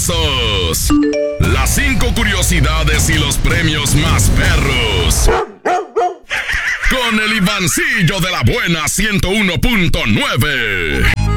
famosos. Las 5 curiosidades y los premios más perros. Con el Ivancillo de la buena 101.9.